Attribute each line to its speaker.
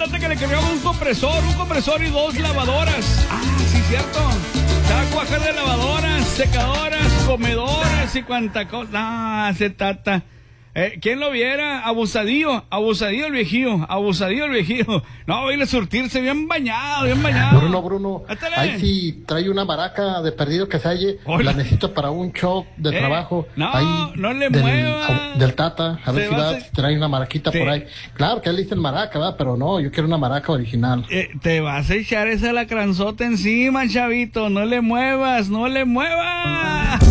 Speaker 1: acuérdate que le cambiamos un compresor y 2 lavadoras. Ah, sí, cierto. Estaba cuajar de lavadoras, secadoras, comedoras y cuanta cosa. Ah, se trata. ¿Quién lo viera? Abusadillo el viejillo. No, voy a ir a surtirse bien bañado.
Speaker 2: Bruno, ahí sí trae una maraca de perdido que se halle. La necesito para un show de trabajo.
Speaker 1: No,
Speaker 2: ahí
Speaker 1: no le muevas.
Speaker 2: Del Tata, a ver si trae una maraquita por ahí. Claro que él dice maraca, ¿verdad? Pero no, yo quiero una maraca original.
Speaker 1: Te vas a echar esa lacranzota encima, chavito. No le muevas.